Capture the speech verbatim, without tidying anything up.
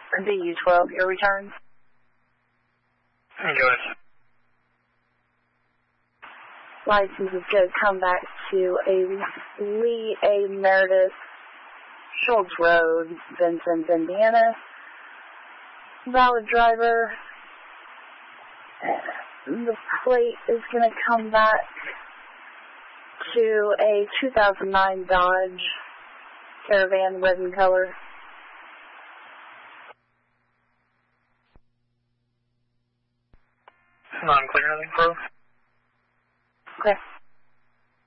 D U twelve, your return. Go ahead. License is going to come back to a Lee A. Meredith, Schultz Road, Vincent, Indiana. Valid driver. The plate is going to come back to a two thousand nine Dodge Caravan, red in color. Non-clear, nothing, bro. Okay.